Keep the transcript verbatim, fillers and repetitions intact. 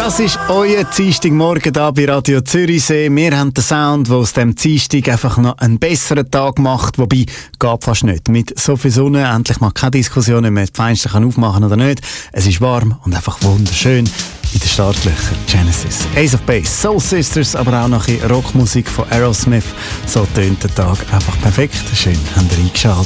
Das ist euer Dienstagmorgen hier bei Radio Zürichsee. Wir haben den Sound, der aus dem Dienstag einfach noch einen besseren Tag macht. Wobei, geht fast nicht. Mit so viel Sonne, endlich mal keine Diskussion, ob man die Fenster kann aufmachen oder nicht. Es ist warm und einfach wunderschön. In den Startlöchern Genesis, Ace of Base, Soul Sisters, aber auch noch in Rockmusik von Aerosmith. So tönt der Tag einfach perfekt. Schön, habt ihr eingeschaltet.